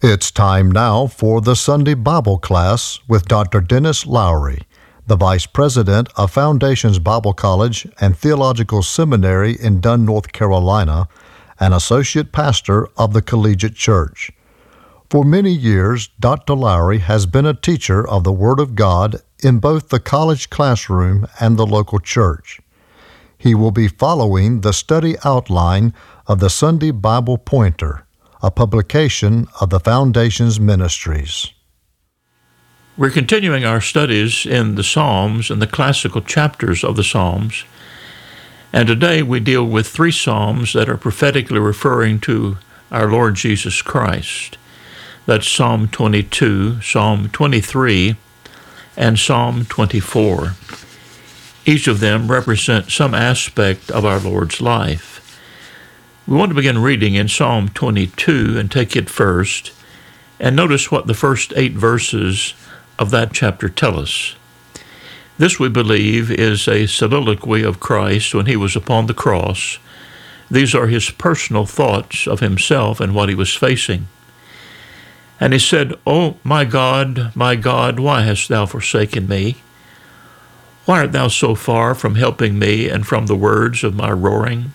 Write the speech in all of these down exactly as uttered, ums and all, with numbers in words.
It's time now for the Sunday Bible class with Doctor Dennis Lowry, the Vice President of Foundations Bible College and Theological Seminary in Dunn, North Carolina, and Associate Pastor of the Collegiate Church. For many years, Doctor Lowry has been a teacher of the Word of God in both the college classroom and the local church. He will be following the study outline of the Sunday Bible Pointer, a publication of the Foundations Ministries. We're continuing our studies in the Psalms and the classical chapters of the Psalms, and today we deal with three Psalms that are prophetically referring to our Lord Jesus Christ. That's Psalm twenty-two, Psalm twenty-three, and Psalm twenty-four. Each of them represent some aspect of our Lord's life. We want to begin reading in Psalm twenty-two and take it first, and notice what the first eight verses of that chapter tell us. This, we believe, is a soliloquy of Christ when he was upon the cross. These are his personal thoughts of himself and what he was facing. And he said, "O my God, my God, why hast thou forsaken me? Why art thou so far from helping me and from the words of my roaring?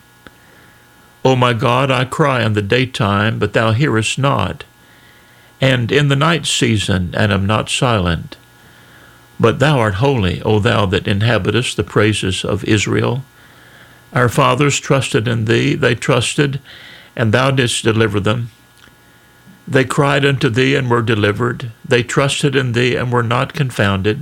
O my God, I cry in the daytime, but thou hearest not, and in the night season, and am not silent. But thou art holy, O thou that inhabitest the praises of Israel. Our fathers trusted in thee, they trusted, and thou didst deliver them. They cried unto thee and were delivered. They trusted in thee and were not confounded.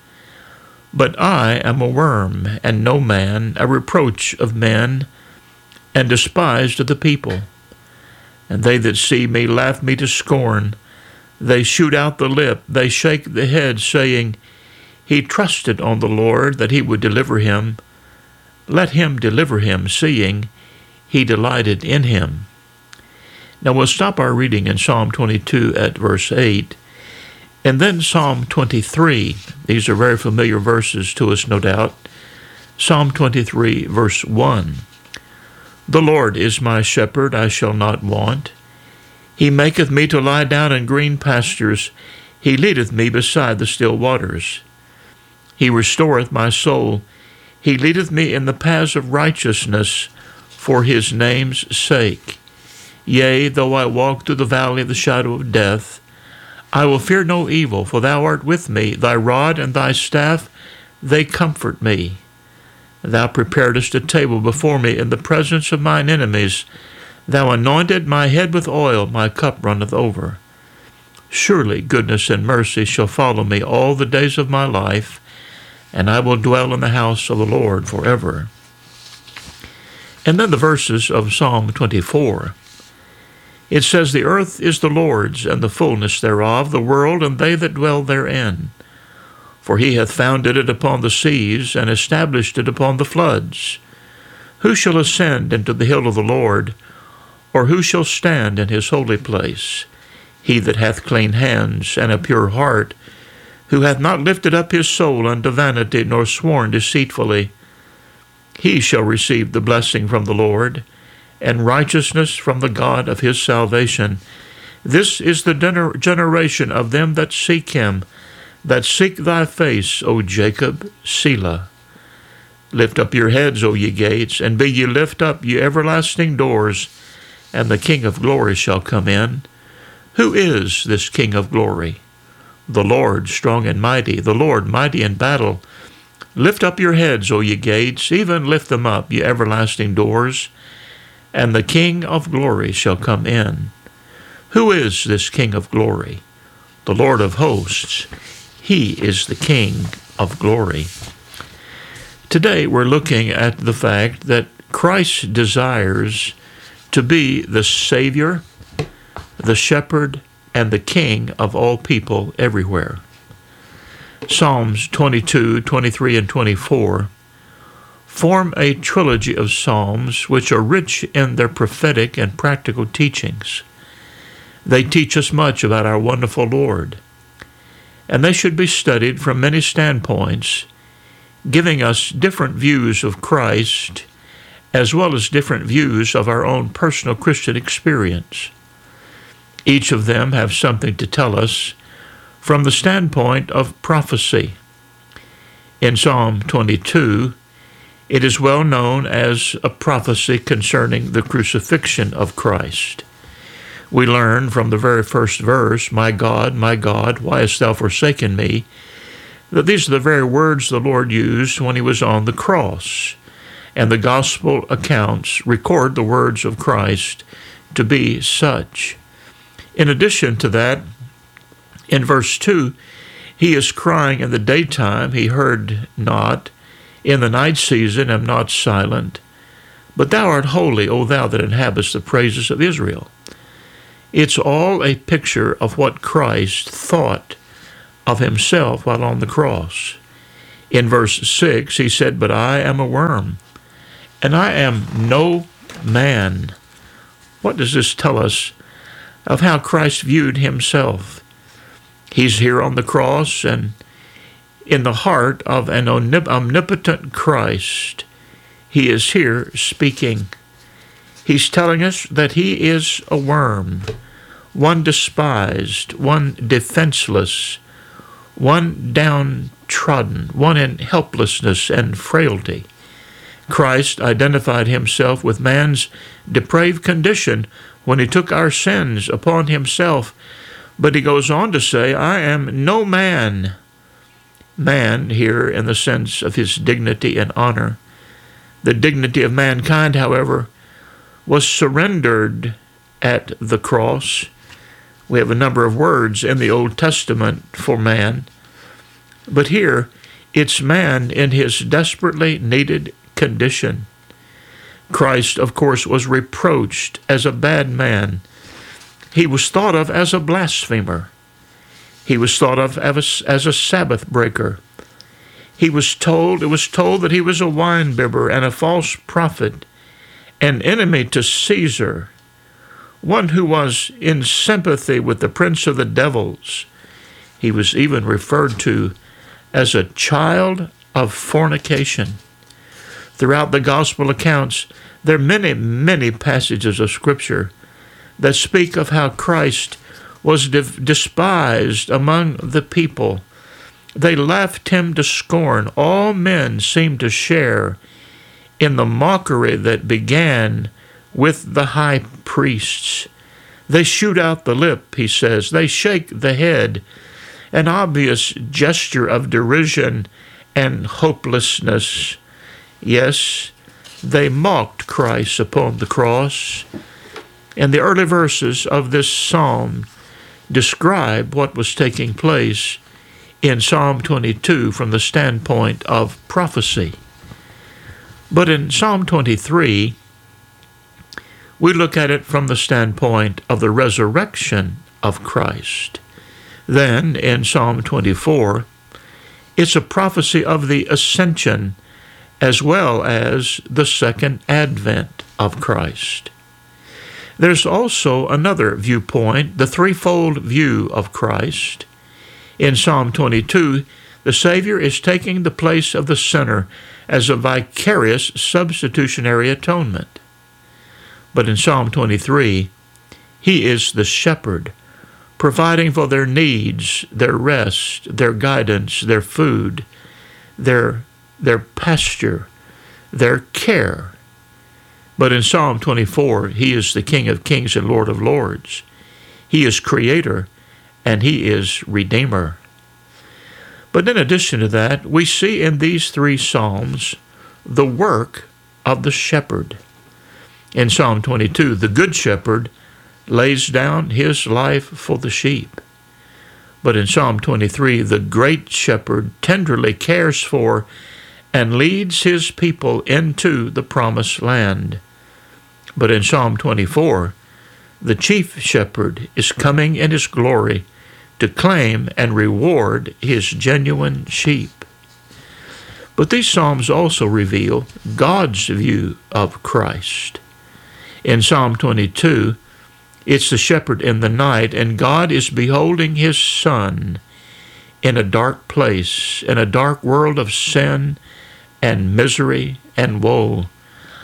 But I am a worm, and no man, a reproach of men, and despised of the people. And they that see me laugh me to scorn. They shoot out the lip, they shake the head, saying, He trusted on the Lord that he would deliver him. Let him deliver him, seeing he delighted in him." Now we'll stop our reading in Psalm twenty-two at verse eight, and then Psalm twenty-three. These are very familiar verses to us, no doubt. Psalm twenty-three, verse one. "The Lord is my shepherd, I shall not want. He maketh me to lie down in green pastures. He leadeth me beside the still waters. He restoreth my soul. He leadeth me in the paths of righteousness for his name's sake. Yea, though I walk through the valley of the shadow of death, I will fear no evil, for thou art with me. Thy rod and thy staff, they comfort me. Thou preparedst a table before me in the presence of mine enemies. Thou anointed my head with oil, my cup runneth over. Surely goodness and mercy shall follow me all the days of my life, and I will dwell in the house of the Lord forever." And then the verses of Psalm twenty-four. It says, "The earth is the Lord's, and the fullness thereof, the world and they that dwell therein. For he hath founded it upon the seas, and established it upon the floods. Who shall ascend into the hill of the Lord, or who shall stand in his holy place? He that hath clean hands and a pure heart, who hath not lifted up his soul unto vanity, nor sworn deceitfully. He shall receive the blessing from the Lord, and righteousness from the God of his salvation. This is the gener- generation of them that seek him, that seek thy face, O Jacob, Selah. Lift up your heads, O ye gates, and be ye lift up, ye everlasting doors, and the King of glory shall come in. Who is this King of glory? The Lord strong and mighty, the Lord mighty in battle. Lift up your heads, O ye gates, even lift them up, ye everlasting doors, and the King of glory shall come in. Who is this King of glory? The Lord of hosts. He is the King of glory." Today we're looking at the fact that Christ desires to be the Savior, the Shepherd, and the King of all people everywhere. Psalms twenty-two, twenty-three, and twenty-four form a trilogy of psalms which are rich in their prophetic and practical teachings. They teach us much about our wonderful Lord, and they should be studied from many standpoints, giving us different views of Christ as well as different views of our own personal Christian experience. Each of them have something to tell us from the standpoint of prophecy. In Psalm twenty-two, it is well known as a prophecy concerning the crucifixion of Christ. We learn from the very first verse, "My God, my God, why hast thou forsaken me?" that these are the very words the Lord used when he was on the cross. And the gospel accounts record the words of Christ to be such. In addition to that, in verse two, he is crying in the daytime, he heard not. In the night season, am not silent. But thou art holy, O thou that inhabitest the praises of Israel. It's all a picture of what Christ thought of himself while on the cross. In verse six, he said, "But I am a worm, and I am no man." What does this tell us of how Christ viewed himself? He's here on the cross, and in the heart of an omnipotent Christ, he is here speaking. He's telling us that he is a worm, one despised, one defenseless, one downtrodden, one in helplessness and frailty. Christ identified himself with man's depraved condition when he took our sins upon himself. But he goes on to say, "I am no man." Man here in the sense of his dignity and honor. The dignity of mankind, however, was surrendered at the cross. We have a number of words in the Old Testament for man. But here, it's man in his desperately needed condition. Christ, of course, was reproached as a bad man. He was thought of as a blasphemer. He was thought of as a, as a Sabbath breaker. He was told, it was told that he was a winebibber and a false prophet, an enemy to Caesar, one who was in sympathy with the prince of the devils. He was even referred to as a child of fornication. Throughout the gospel accounts, there are many, many passages of Scripture that speak of how Christ was de- despised among the people. They laughed him to scorn. All men seemed to share in the mockery that began with the high priests. They shoot out the lip, he says. They shake the head, an obvious gesture of derision and hopelessness. Yes, they mocked Christ upon the cross. And the early verses of this psalm describe what was taking place in Psalm twenty-two from the standpoint of prophecy. But in Psalm twenty-three, we look at it from the standpoint of the resurrection of Christ. Then in Psalm twenty-four, it's a prophecy of the ascension as well as the second advent of Christ. There's also another viewpoint, the threefold view of Christ. In Psalm twenty-two, the Savior is taking the place of the sinner as a vicarious substitutionary atonement. But in Psalm twenty-three, he is the shepherd, providing for their needs, their rest, their guidance, their food, their, their pasture, their care. But in Psalm twenty-four, he is the King of kings and Lord of lords. He is creator and he is redeemer. But in addition to that, we see in these three psalms the work of the shepherd. In Psalm twenty-two, the good shepherd lays down his life for the sheep. But in Psalm twenty-three, the great shepherd tenderly cares for and leads his people into the promised land. But in Psalm twenty-four, the chief shepherd is coming in his glory to claim and reward his genuine sheep. But these psalms also reveal God's view of Christ. In Psalm twenty-two, it's the shepherd in the night, and God is beholding his son in a dark place, in a dark world of sin and misery and woe.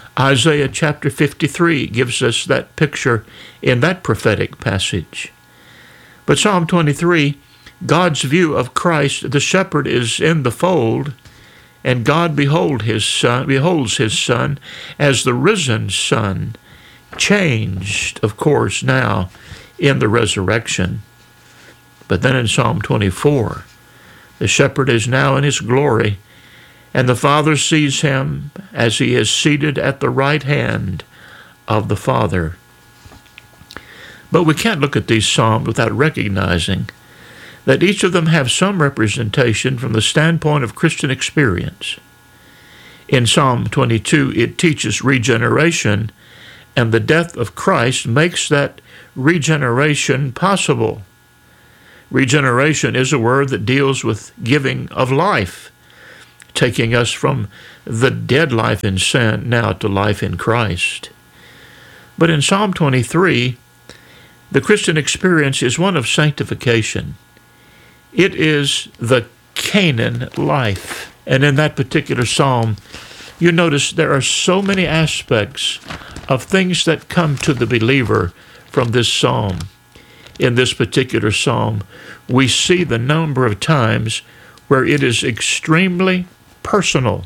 Isaiah chapter fifty-three gives us that picture in that prophetic passage. But Psalm twenty-three, God's view of Christ, the shepherd, is in the fold, and God behold his son, beholds his son as the risen son, changed, of course, now in the resurrection. But then in Psalm twenty-four, the shepherd is now in his glory, and the Father sees him as he is seated at the right hand of the Father. But we can't look at these psalms without recognizing that each of them have some representation from the standpoint of Christian experience. In Psalm twenty-two, it teaches regeneration, and the death of Christ makes that regeneration possible. Regeneration is a word that deals with giving of life, taking us from the dead life in sin now to life in Christ. But in Psalm twenty-three, the Christian experience is one of sanctification. It is the Canaan life. And in that particular psalm, you notice there are so many aspects of things that come to the believer from this psalm. In this particular psalm, we see the number of times where it is extremely personal.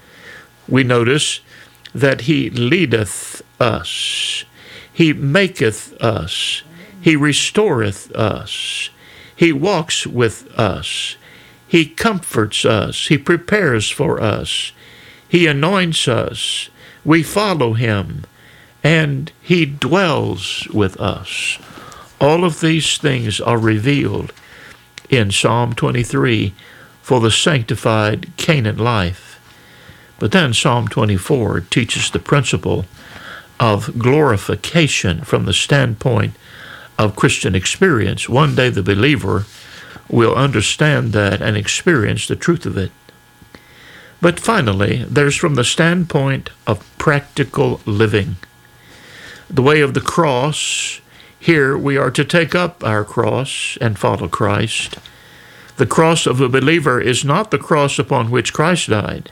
We notice that he leadeth us, he maketh us, he restoreth us, he walks with us, he comforts us, he prepares for us, he anoints us, we follow him, and he dwells with us. All of these things are revealed in Psalm twenty-three for the sanctified Canaan life. But then Psalm twenty-four teaches the principle of glorification from the standpoint of Christian experience. One day the believer will understand that and experience the truth of it. But finally, there's from the standpoint of practical living. The way of the cross, here we are to take up our cross and follow Christ. The cross of a believer is not the cross upon which Christ died,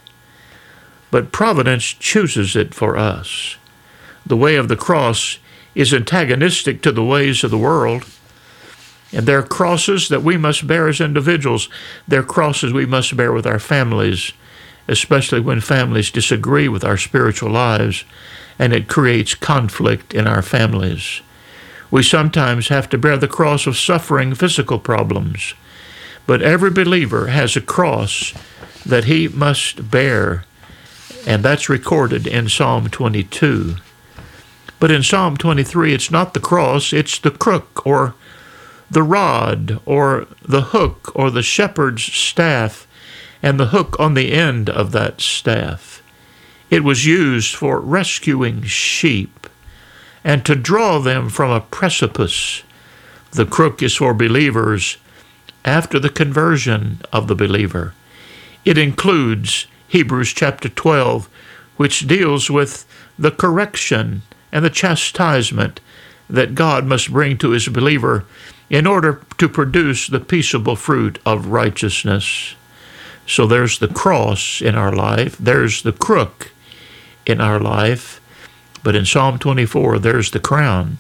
but providence chooses it for us. The way of the cross is antagonistic to the ways of the world, and there are crosses that we must bear as individuals. There are crosses we must bear with our families, especially when families disagree with our spiritual lives, and it creates conflict in our families. We sometimes have to bear the cross of suffering physical problems, but every believer has a cross that he must bear, and that's recorded in Psalm twenty-two. But in Psalm twenty-three, it's not the cross, it's the crook or the rod or the hook or the shepherd's staff and the hook on the end of that staff. It was used for rescuing sheep and to draw them from a precipice. The crook is for believers after the conversion of the believer. It includes Hebrews chapter twelve, which deals with the correction and the chastisement that God must bring to his believer in order to produce the peaceable fruit of righteousness. So there's the cross in our life, there's the crook in our life, but in Psalm twenty-four, there's the crown.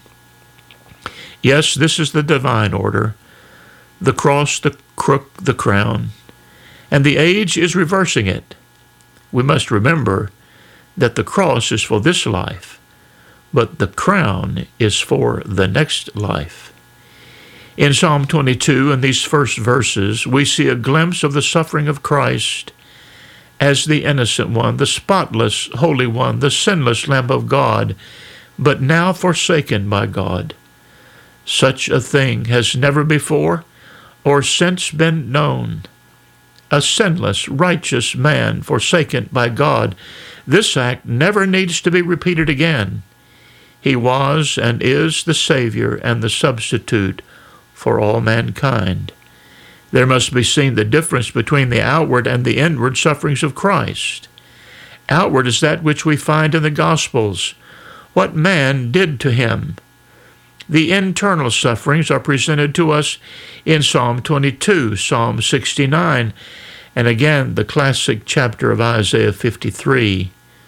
Yes, this is the divine order: the cross, the crook, the crown, and the age is reversing it. We must remember that the cross is for this life, but the crown is for the next life. In Psalm twenty-two, in these first verses, we see a glimpse of the suffering of Christ as the innocent one, the spotless Holy One, the sinless Lamb of God, but now forsaken by God. Such a thing has never before or since been known. A sinless, righteous man forsaken by God. This act never needs to be repeated again. He was and is the Savior and the substitute for all mankind. There must be seen the difference between the outward and the inward sufferings of Christ. Outward is that which we find in the Gospels, what man did to him. The internal sufferings are presented to us in Psalm twenty-two, Psalm sixty-nine, and again the classic chapter of Isaiah fifty-three.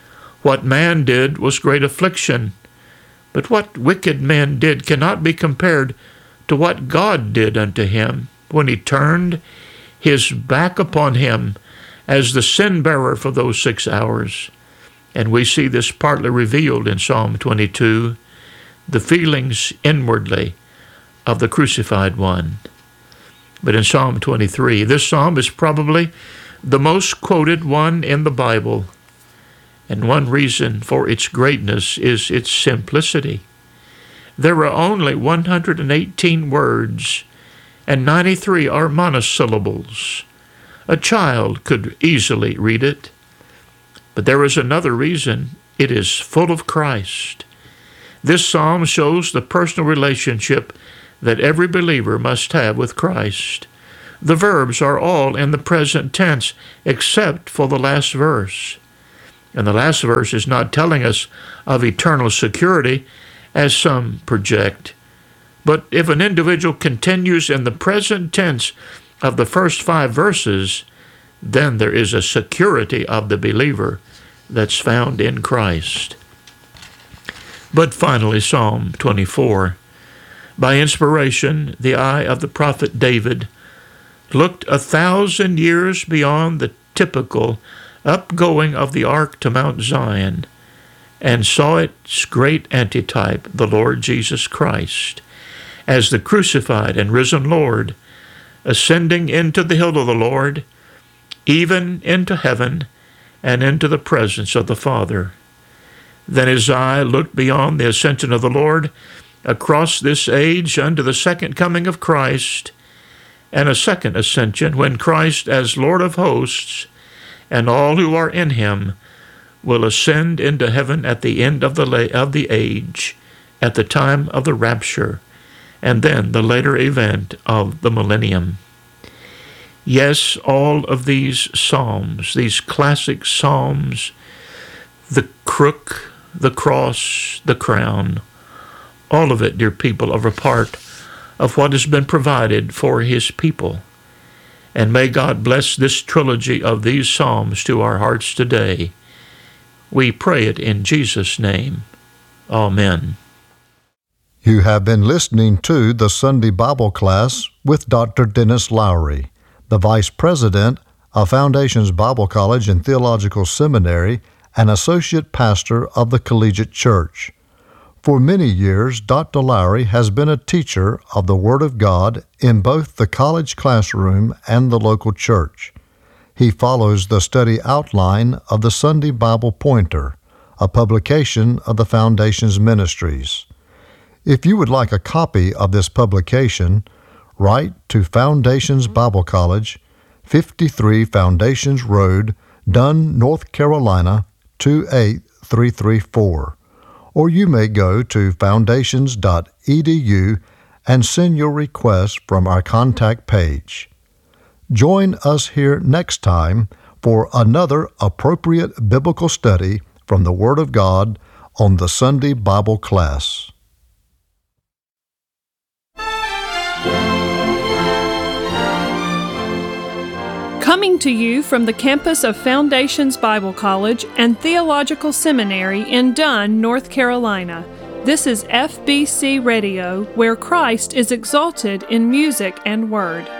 What man did was great affliction, but what wicked men did cannot be compared to what God did unto him when he turned his back upon him as the sin-bearer for those six hours. And we see this partly revealed in Psalm twenty-two, the feelings inwardly of the crucified one. But in Psalm twenty-three, this psalm is probably the most quoted one in the Bible. And one reason for its greatness is its simplicity. There are only one hundred eighteen words, and ninety-three are monosyllables. A child could easily read it. But there is another reason. It is full of Christ. This psalm shows the personal relationship that every believer must have with Christ. The verbs are all in the present tense, except for the last verse. And the last verse is not telling us of eternal security, as some project. But if an individual continues in the present tense of the first five verses, then there is a security of the believer that's found in Christ. But finally, Psalm twenty-four. By inspiration, the eye of the prophet David looked a thousand years beyond the typical upgoing of the ark to Mount Zion, and saw its great antitype, the Lord Jesus Christ, as the crucified and risen Lord, ascending into the hill of the Lord, even into heaven, and into the presence of the Father. Then his eye looked beyond the ascension of the Lord, across this age unto the second coming of Christ, and a second ascension, when Christ, as Lord of hosts, and all who are in him, will ascend into heaven at the end of the la- of the age, at the time of the rapture, and then the later event of the millennium. Yes, all of these psalms, these classic psalms, the crook, the cross, the crown, all of it, dear people, are a part of what has been provided for his people. And may God bless this trilogy of these psalms to our hearts today. We pray it in Jesus' name. Amen. You have been listening to the Sunday Bible class with Doctor Dennis Lowry, the Vice President of Foundations Bible College and Theological Seminary and Associate Pastor of the Collegiate Church. For many years, Doctor Lowry has been a teacher of the Word of God in both the college classroom and the local church. He follows the study outline of the Sunday Bible Pointer, a publication of the Foundations Ministries. If you would like a copy of this publication, write to Foundations Bible College, fifty-three Foundations Road, Dunn, North Carolina, two eight three three four. Or you may go to foundations dot e d u and send your request from our contact page. Join us here next time for another appropriate biblical study from the Word of God on the Sunday Bible class. Coming to you from the campus of Foundations Bible College and Theological Seminary in Dunn, North Carolina, this is F B C Radio, where Christ is exalted in music and word.